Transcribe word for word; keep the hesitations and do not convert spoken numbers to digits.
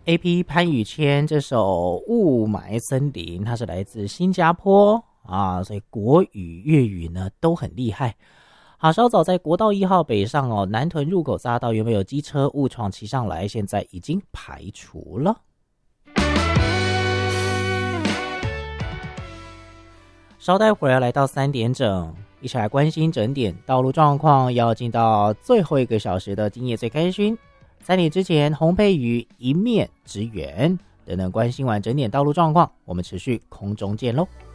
A P 潘宇谦这首《雾霾森林》，它是来自新加坡啊，所以国语、粤语呢都很厉害。好，稍早在国道一号北上哦，南屯入口匝道原本有机车误闯骑上来，现在已经排除了。稍待会儿要来到三点整，一起来关心整点道路状况，要进到最后一个小时的今夜最开心。三点之前，洪佩瑜一面之缘等等关心完整点道路状况，我们持续空中见喽。